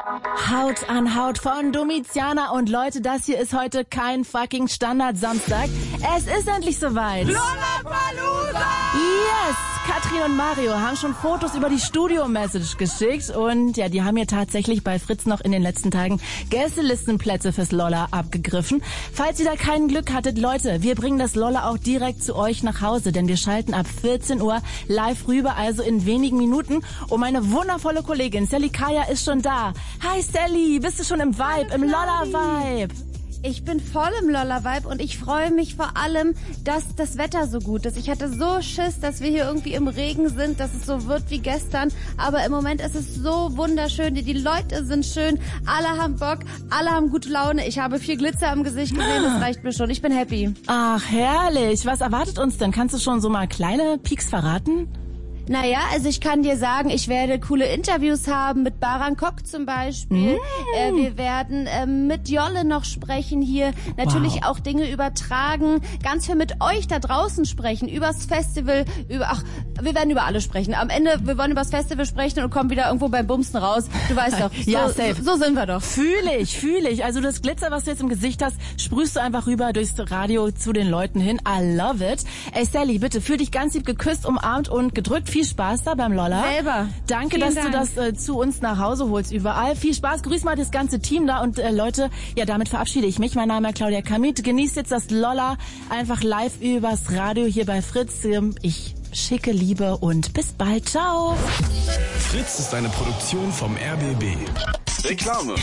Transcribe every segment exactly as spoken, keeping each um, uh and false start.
Haut an Haut von Domiziana. Und Leute, das hier ist heute kein fucking Standard-Samstag. Es ist endlich soweit. Lollapalooza! Yes! Katrin und Mario haben schon Fotos über die Studio-Message geschickt. Und ja, die haben hier tatsächlich bei Fritz noch in den letzten Tagen Gästelistenplätze fürs Lolla abgegriffen. Falls ihr da kein Glück hattet, Leute, wir bringen das Lolla auch direkt zu euch nach Hause. Denn wir schalten ab vierzehn Uhr live rüber, also in wenigen Minuten. Und meine wundervolle Kollegin Sally Kaya ist schon da. Hi Sally, bist du schon im Vibe, im Lolla-Vibe? Ich bin voll im Lolla-Vibe und ich freue mich vor allem, dass das Wetter so gut ist. Ich hatte so Schiss, dass wir hier irgendwie im Regen sind, dass es so wird wie gestern. Aber im Moment ist es so wunderschön. Die Leute sind schön, alle haben Bock, alle haben gute Laune. Ich habe viel Glitzer im Gesicht gesehen, das reicht mir schon. Ich bin happy. Ach, herrlich. Was erwartet uns denn? Kannst du schon so mal kleine Peaks verraten? Naja, also ich kann dir sagen, ich werde coole Interviews haben mit Baran Kok zum Beispiel. Mm. Äh, wir werden äh, mit Jolle noch sprechen hier. Natürlich wow. auch Dinge übertragen. Ganz viel mit euch da draußen sprechen. Übers Festival, über ach, wir werden über alles sprechen. Am Ende, wir wollen übers Festival sprechen und kommen wieder irgendwo beim Bumsen raus. Du weißt doch, so, ja, safe. So, so sind wir doch. Fühle ich, fühle ich. Also das Glitzer, was du jetzt im Gesicht hast, sprühst du einfach rüber durchs Radio zu den Leuten hin. I love it. Ey Sally, bitte fühl dich ganz lieb geküsst, umarmt und gedrückt. Viel Spaß da beim Lolla. Selber. Danke, Vielen dass Dank. du das äh, zu uns nach Hause holst überall. Viel Spaß. Grüß mal das ganze Team da. Und äh, Leute, ja, damit verabschiede ich mich. Mein Name ist Claudia Kamit. Genießt jetzt das Lolla einfach live übers Radio hier bei Fritz. Ich schicke Liebe und bis bald. Ciao. Fritz ist eine Produktion vom R B B. Reklame.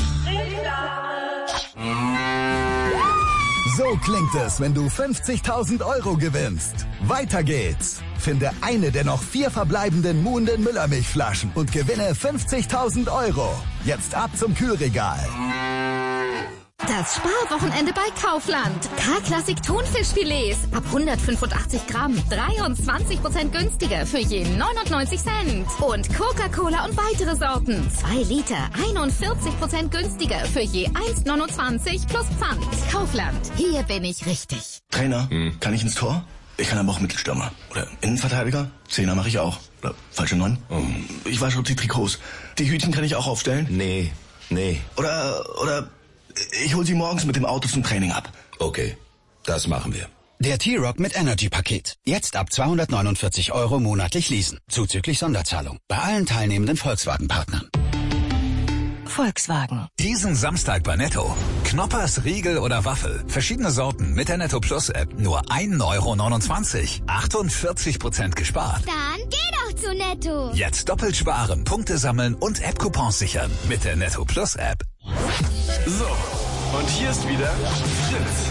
So klingt es, wenn du fünfzigtausend Euro gewinnst. Weiter geht's. Finde eine der noch vier verbleibenden Muhnden Müllermilchflaschen und gewinne fünfzigtausend Euro. Jetzt ab zum Kühlregal. Das Sparwochenende bei Kaufland. K-Klassik Thunfischfilets ab hundertfünfundachtzig Gramm. dreiundzwanzig Prozent günstiger für je neunundneunzig Cent. Und Coca-Cola und weitere Sorten. zwei Liter, einundvierzig Prozent günstiger für je eins neunundzwanzig plus Pfand. Kaufland. Hier bin ich richtig. Trainer, hm. kann ich ins Tor? Ich kann aber auch Mittelstürmer. Oder Innenverteidiger? Zehner mache ich auch. Oder falsche Neun? Oh. Ich wasche die Trikots. Die Hütchen kann ich auch aufstellen? Nee, nee. Oder, oder... Ich hol sie morgens mit dem Auto zum Training ab. Okay, das machen wir. Der T-Rock mit Energy-Paket. Jetzt ab zweihundertneunundvierzig Euro monatlich leasen. Zuzüglich Sonderzahlung. Bei allen teilnehmenden Volkswagen-Partnern. Volkswagen. Diesen Samstag bei Netto. Knoppers, Riegel oder Waffel. Verschiedene Sorten mit der Netto Plus App. Nur ein Euro neunundzwanzig. achtundvierzig Prozent gespart. Dann geh doch zu Netto. Jetzt doppelt sparen, Punkte sammeln und App-Coupons sichern. Mit der Netto Plus App. So, und hier ist wieder Fritz.